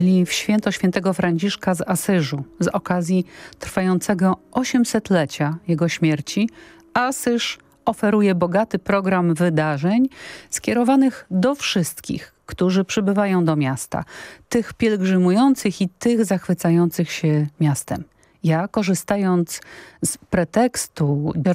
w święto świętego Franciszka z Asyżu z okazji trwającego 800-lecia jego śmierci. Asyż oferuje bogaty program wydarzeń skierowanych do wszystkich, którzy przybywają do miasta, tych pielgrzymujących i tych zachwycających się miastem. Ja, korzystając z pretekstu